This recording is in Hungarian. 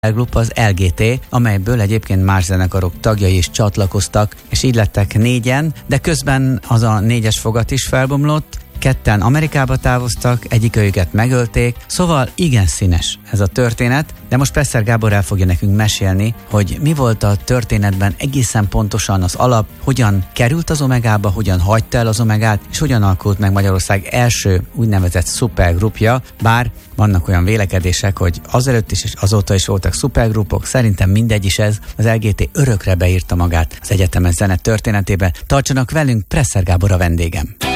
Supergroup az LGT, amelyből egyébként más zenekarok tagjai is csatlakoztak, és így lettek 4-en, de közben az a 4-es fogat is felbomlott, 2 Amerikába távoztak, egyikőjüket megölték, szóval igen színes ez a történet, de most Presser Gábor el fogja nekünk mesélni, hogy mi volt a történetben egészen pontosan az alap, hogyan került az Omegába, hogyan hagyta el az Omegát, és hogyan alakult meg Magyarország első úgynevezett szupergrupja, bár vannak olyan vélekedések, hogy azelőtt is és azóta is voltak szupergrupok, szerintem mindegy is ez, az LGT örökre beírta magát az egyetemes zene történetébe. Tartsanak velünk, Presser Gábor a vendégem!